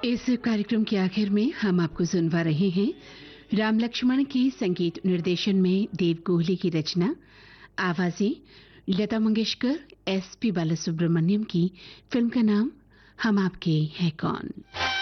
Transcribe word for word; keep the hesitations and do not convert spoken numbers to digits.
इस कार्यक्रम के आखिर में हम आपको सुनवा रहे हैं राम लक्ष्मण के संगीत निर्देशन में देव कोहली की रचना, आवाजें लता मंगेशकर, एस पी बालासुब्रमण्यम की। फिल्म का नाम हम आपके हैं कौन।